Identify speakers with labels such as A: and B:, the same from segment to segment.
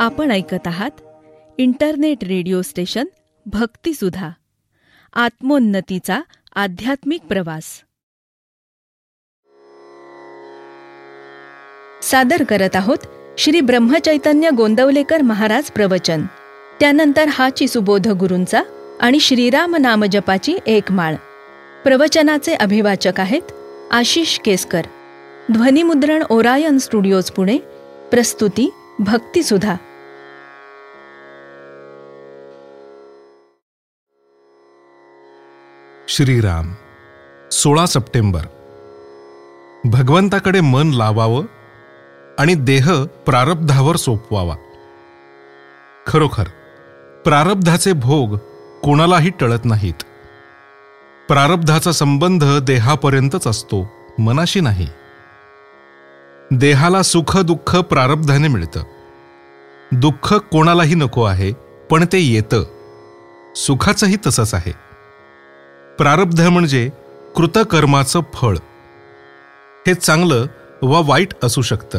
A: आपण ऐकत आहात इंटरनेट रेडिओ स्टेशन भक्तिसुधा, आत्मोन्नतीचा आध्यात्मिक प्रवास. सादर करत आहोत श्री ब्रह्मचैतन्य गोंदवलेकर महाराज प्रवचन. त्यानंतर हाची सुबोध गुरूंचा आणि श्रीराम नामजपाची एक माळ. प्रवचनाचे अभिवाचक आहेत आशिष केसकर. ध्वनिमुद्रण ओरायन स्टुडिओज पुणे. प्रस्तुती भक्तिसुधा.
B: श्रीराम. 16 सप्टेंबर. भगवंताकडे मन लावावं आणि देह प्रारब्धावर सोपवावा. खरोखर प्रारब्धाचे भोग कोणालाही टळत नाहीत. प्रारब्धाचा संबंध देहापर्यंतच असतो, मनाशी नाही. देहाला सुख दुःख प्रारब्धाने मिळतं. दुःख कोणालाही नको आहे, पण ते येतं. सुखाचंही तसंच आहे. प्रारब्ध म्हणजे कृतकर्माचं फळ. हे चांगलं वा वाईट असू शकतं.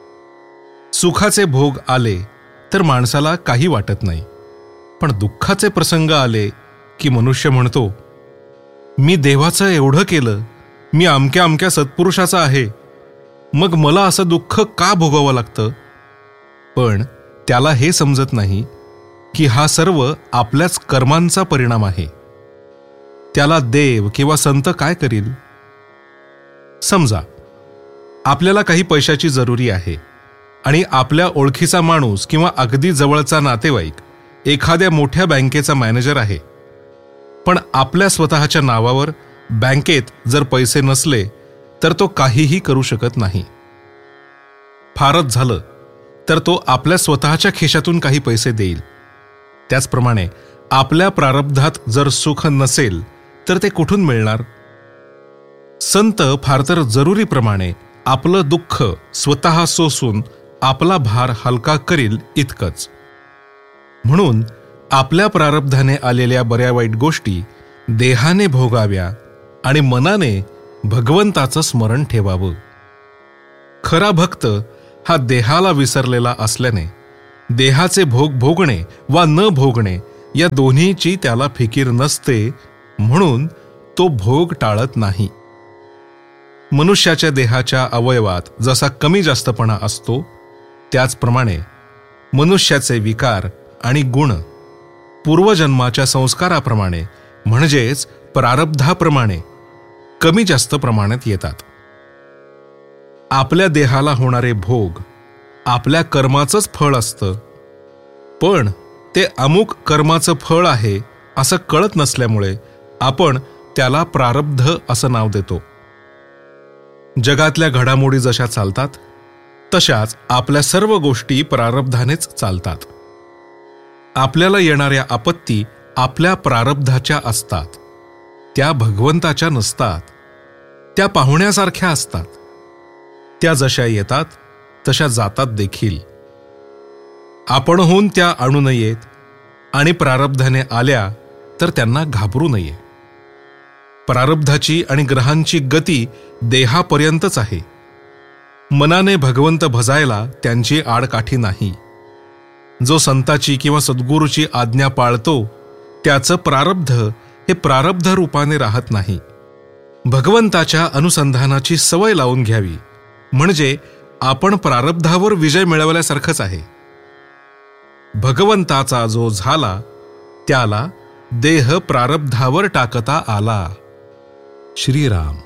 B: सुखाचे भोग आले तर माणसाला काही वाटत नाही, पण दुःखाचे प्रसंग आले की मनुष्य म्हणतो, मी देवाचं एवढं केलं, मी अमक्या अमक्या सत्पुरुषाचा आहे, मग मला असं दुःख का भोगावं लागतं? पण त्याला हे समजत नाही की हा सर्व आपल्याच कर्मांचा परिणाम आहे. त्याला देव किंवा संत काय करील? समजा आपल्याला काही पैशाची जरुरी आहे आणि आपल्या ओळखीचा माणूस किंवा अगदी जवळचा नातेवाईक एखाद्या मोठ्या बँकेचा मॅनेजर आहे, पण आपल्या स्वतःच्या नावावर बँकेत जर पैसे नसले तर तो काहीही करू शकत नाही. फारच झालं तर तो आपल्या स्वतःच्या खिशातून काही पैसे देईल. त्याचप्रमाणे आपल्या प्रारब्धात जर सुख नसेल तर ते कुठून मिळणार? संत फार तर जरुरीप्रमाणे आपलं दुःख स्वतः सोसून आपला भार हलका करील इतकंच. म्हणून आपल्या प्रारब्धाने आलेल्या बऱ्या वाईट गोष्टी देहाने भोगाव्या आणि मनाने भगवंताचं स्मरण ठेवावं. खरा भक्त हा देहाला विसरलेला असल्याने देहाचे भोग भोगणे वा न भोगणे या दोन्हीची त्याला फिकीर नसते, म्हणून तो भोग टाळत नाही. मनुष्याच्या देहाच्या अवयवात जसा कमी जास्तपणा असतो, त्याचप्रमाणे मनुष्याचे विकार आणि गुण पूर्वजन्माच्या संस्काराप्रमाणे म्हणजेच प्रारब्धाप्रमाणे कमी जास्त प्रमाणात येतात. आपल्या देहाला होणारे भोग आपल्या कर्माचंच फळ असतं, पण ते अमुक कर्माचं फळ आहे असं कळत नसल्यामुळे आपण त्याला प्रारब्ध असं नाव देतो. जगातल्या घडामोडी जशा चालतात तशाच आपल्या सर्व गोष्टी प्रारब्धानेच चालतात. आपल्याला येणाऱ्या आपत्ती आपल्या प्रारब्धाच्या असतात, त्या भगवंताच्या नसतात. त्या पाहुण्यासारख्या असतात. त्या जशा येतात तशा जातात देखील. आपणहून त्या आणू नयेत आणि प्रारब्धाने आल्या तर त्यांना घाबरू नये. प्रारब्धाची आणि ग्रहांची गती देहापर्यंतच आहे. मनाने भगवंत भजायला त्यांची आडकाठी नाही. जो संताची किंवा सद्गुरूची आज्ञा पाळतो त्याचं प्रारब्ध हे प्रारब्ध रूपाने राहत नाही. भगवंताच्या अनुसंधानाची सवय लावून घ्यावी, म्हणजे आपण प्रारब्धावर विजय मिळवल्यासारखंच आहे. भगवंताचा जो झाला त्याला देह प्रारब्धावर टाकता आला. श्रीराम.